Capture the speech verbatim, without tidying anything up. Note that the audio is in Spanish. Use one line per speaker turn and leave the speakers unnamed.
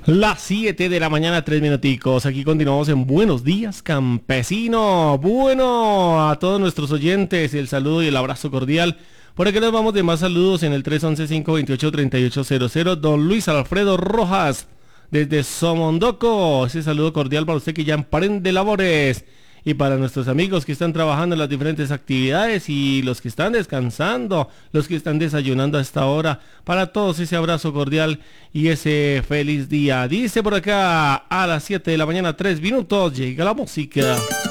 Las siete de la mañana, tres minuticos. Aquí continuamos en Buenos Días, Campesino. Bueno, a todos nuestros oyentes, el saludo y el abrazo cordial. Por aquí les vamos de más saludos en el tres once, cinco veintiocho, treinta y ocho cero cero. Don Luis Alfredo Rojas, desde Somondoco. Ese saludo cordial para usted que ya emprende labores. Y para nuestros amigos que están trabajando en las diferentes actividades y los que están descansando, los que están desayunando a esta hora, para todos ese abrazo cordial y ese feliz día. Dice por acá, a las siete de la mañana, tres minutos, llega la música.